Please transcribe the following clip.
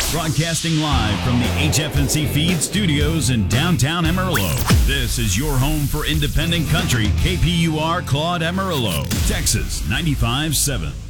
Broadcasting live from the HFNC Feed Studios in downtown Amarillo. This is your home for independent country, KPUR Claude Amarillo, Texas 95.7.